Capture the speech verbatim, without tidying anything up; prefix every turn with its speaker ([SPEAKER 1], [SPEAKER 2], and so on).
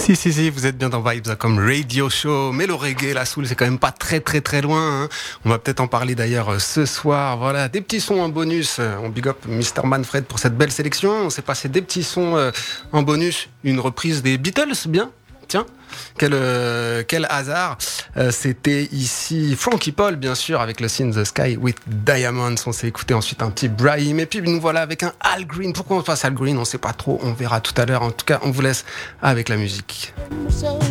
[SPEAKER 1] Si, si, si, vous êtes bien dans Vibes comme Radio Show, mais le reggae, la soul, c'est quand même pas très, très, très loin. Hein. On va peut-être en parler d'ailleurs ce soir. Voilà, des petits sons en bonus. On big up mister Manfred pour cette belle sélection. On s'est passé des petits sons en bonus. Une reprise des Beatles, bien. Tiens, quel, euh, quel hasard. Euh, c'était ici Frankie Paul, bien sûr, avec le In the Sky with Diamonds. On s'est écouté ensuite un petit Brahim. Et puis nous voilà avec un Al Green. Pourquoi on passe Al Green? On ne sait pas trop. On verra tout à l'heure. En tout cas, on vous laisse avec la musique.